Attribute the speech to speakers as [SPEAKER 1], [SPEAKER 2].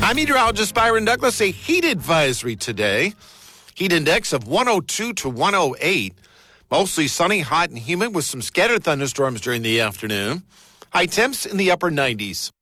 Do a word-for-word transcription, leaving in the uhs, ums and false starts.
[SPEAKER 1] I'm meteorologist Byron Douglas. A heat advisory today. Heat index of one oh two to one oh eight. Mostly sunny, hot, and humid with some scattered thunderstorms during the afternoon. High temps in the upper nineties.